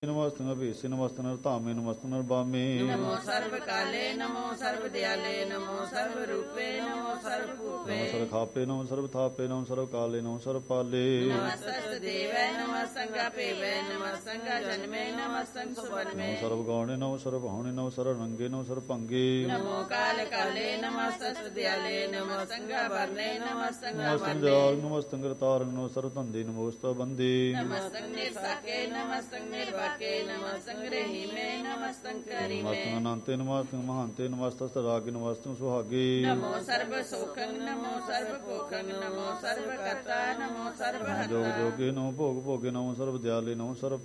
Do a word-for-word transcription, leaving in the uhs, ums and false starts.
नमस्तंग अभिषे नमस्त नर धामे नमस्त नर बामे नमो सर्व काले नमो सर्व दयाले नमो सर्व रूपे नमो सर्व भूपे नमो सर्व खापे नमो सर्व थापे नमो सर्व काले नमो सर्व पाले नमस्तस्त देवै नमस्तंगा पेवै नमस्तंगा जन्मे नमस्तंग सुवर्णे नमो सर्व गौणे नमो सर्व भावने नमो सर्व रंगे नमो सर्व भंगे नमो काल काले नमस्तस्त दयाले नमस्तंगा वर्णे नमस्तंगा नमस्तंग वंदे दयाल नमस्तंग तारंग नमो सर्व धंधे नमोस्त बंदे नमस्तंग निर्साके नमस्तंग निर्वाके नमस्तंग रहीमे नमस्तंग करीमे नमस्तंग अनंते नमस्तंग महांते नमस्तस्त रागे नमस्तंग सुहागे नमो सर्व सोखं नमो सर्व पोखं नमो सर्व कर्ता नमो सर्व जोग जोगे नमो भोग भोगे नमो सर्व दयाले नमो सर्व